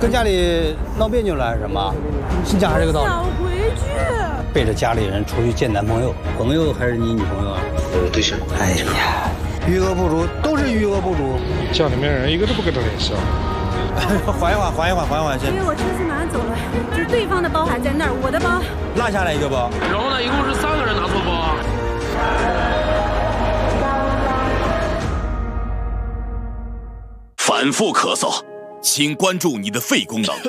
跟家里闹别扭了还是什么？你讲还是这个道理。 小规矩。 背着家里人出去见男朋友，朋友还是你女朋友啊？ 对象。 哎呀，余额不足，都是余额不足。 家里面人一个都不跟他联系啊。 缓一缓先。 因为我车子马上走了，就是对方的包还在那儿，我的包落下来一个包。 然后呢，一共是3个人拿错包。 反复咳嗽，请关注你的肺功能。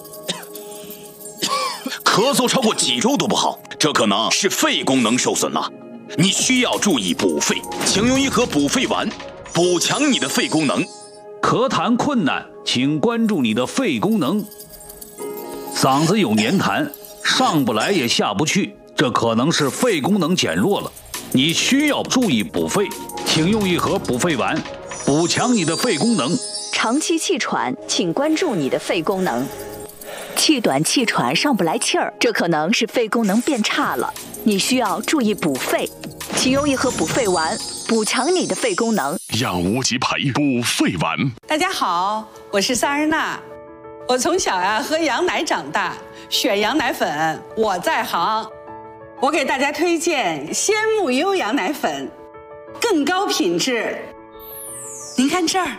咳嗽超过几周都不好，这可能是肺功能受损了。你需要注意补肺，请用一盒补肺丸，补强你的肺功能。 咳痰困难，请关注你的肺功能。嗓子有黏痰，上不来也下不去，这可能是肺功能减弱了。你需要注意补肺，请用一盒补肺丸，补强你的肺功能。 长期气喘，请关注你的肺功能。气短气喘上不来气儿，这可能是肺功能变差了，你需要注意补肺，请用一盒补肺丸，补强你的肺功能。 养无极培补肺丸。 大家好，我是萨尔娜，我从小喝羊奶长大，选羊奶粉我在行。我给大家推荐鲜木优羊奶粉，更高品质。您看这儿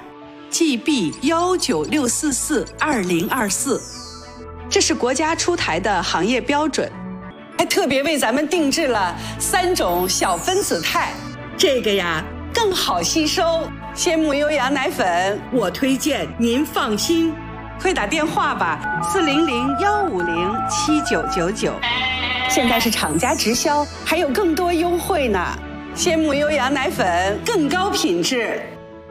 GB196442024，这是国家出台的行业标准，还特别为咱们定制了3种小分子肽，这个呀更好吸收。鲜木优羊奶粉我推荐，您放心，快打电话吧，400-150-7999。现在是厂家直销，还有更多优惠呢。鲜木优羊奶粉更高品质。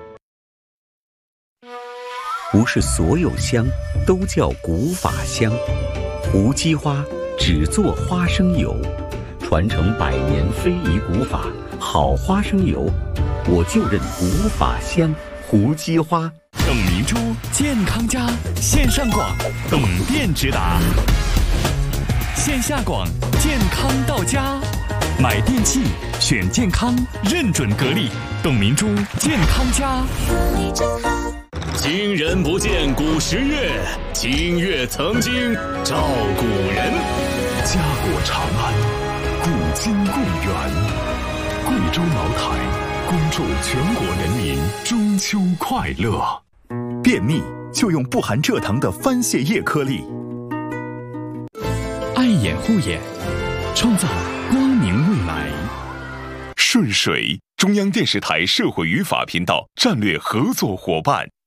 不是所有香都叫古法香，无机花只做花生油，传承100年非遗古法，好花生油，我就认古法香。胡姬花。 董明珠健康家线上广，董店直达；线下广健康到家。买电器选健康，认准格力，董明珠健康家。 今人不见古时月，今月曾经照古人。 家国长安，古今共源。贵州茅台恭祝全国人民中秋快乐。 便秘就用不含蔗糖的番泻叶颗粒。 爱眼护眼，创造光明未来。 顺水，中央电视台社会与法频道战略合作伙伴。